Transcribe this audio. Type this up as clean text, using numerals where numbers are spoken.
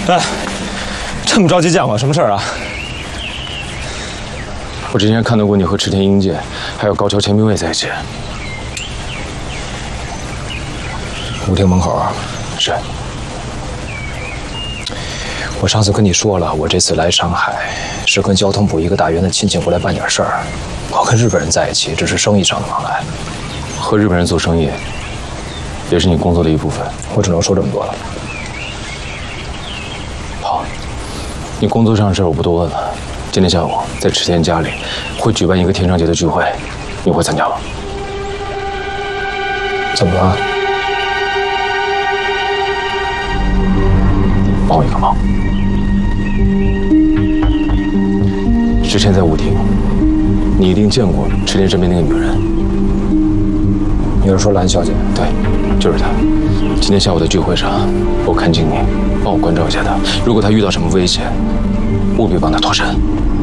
哎，这么着急见我，什么事儿啊？ 我之前看到过你和池田英介还有高桥千兵卫在一起。 舞厅门口。 是。 我上次跟你说了，我这次来上海是跟交通部一个大员的亲戚过来办点事儿。我跟日本人在一起，只是生意上的往来。 和日本人做生意，也是你工作的一部分。 我只能说这么多了。 好，你工作上的事我不多问了。今天下午在池田家里会举办一个天长节的聚会，你会参加吗？ 怎么了？ 帮我一个忙。之前在舞厅，你一定见过池田身边那个女人。 你是说蓝小姐？ 对，就是她。今天下午的聚会上，我恳请你帮我关照一下她。如果她遇到什么危险，务必帮她脱身。